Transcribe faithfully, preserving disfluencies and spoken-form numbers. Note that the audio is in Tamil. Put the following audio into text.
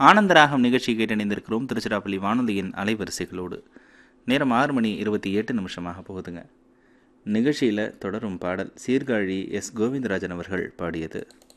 ஆனந்தராகம் நிகழ்ச்சி கேட்டணிந்திருக்கிறோம் திருச்சிராப்பள்ளி வானொலியின் அலைவரிசைகளோடு. நேரம் ஆறு மணி இருபத்தி எட்டு நிமிஷமாக போகுதுங்க. நிகழ்ச்சியில் தொடரும் பாடல் சீர்காழி எஸ் கோவிந்தராஜன் அவர்கள் பாடியது.